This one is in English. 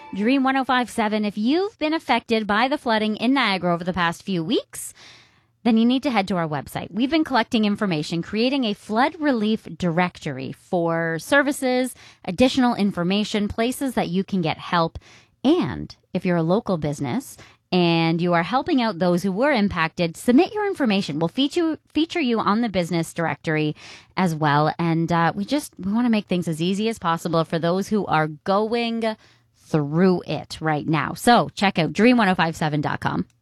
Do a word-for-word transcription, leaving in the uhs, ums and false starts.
Dream one oh five point seven, if you've been affected by the flooding in Niagara over the past few weeks, then you need to head to our website. We've been collecting information, creating a flood relief directory for services, additional information, places that you can get help. And if you're a local business and you are helping out those who were impacted, submit your information. We'll feature feature you on the business directory as well. And uh, we just we want to make things as easy as possible for those who are going through it right now. So check out dream ten fifty-seven dot com.